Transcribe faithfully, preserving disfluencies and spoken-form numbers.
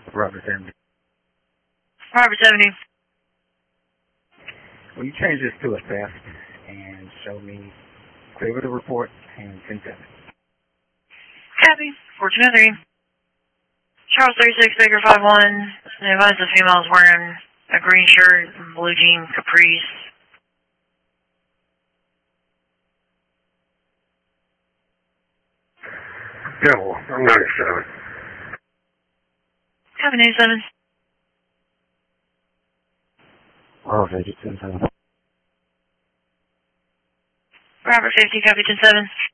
Robert seventy. Robert seventy. Will you change this to a theft and show me clear the report and ten seven? Copy. four two three. Charles thirty-six, Baker five one. The advised the female is wearing a green shirt, blue jean, capris. Devil, I'm ninety-seven. Copy ninety-seven. Oh, okay, ten seven. Robert fifty, copy ten seven.